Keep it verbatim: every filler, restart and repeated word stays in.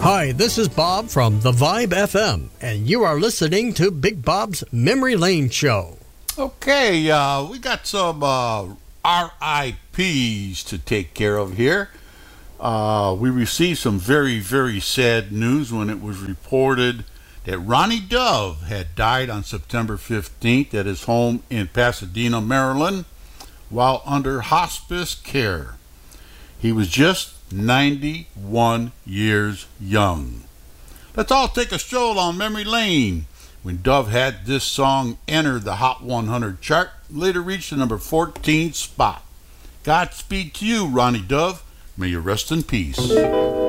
Hi, this is Bob from The Vibe F M, and you are listening to Big Bob's Memory Lane Show. Okay, uh, we got some uh, R I Ps to take care of here. Uh, we received some very, very sad news when it was reported that Ronnie Dove had died on September fifteenth at his home in Pasadena, Maryland, while under hospice care. He was just ninety-one years young. Let's all take a stroll on memory lane. When Dove had this song enter the Hot one hundred chart, later reached the number fourteen spot. Godspeed to you, Ronnie Dove. May you rest in peace.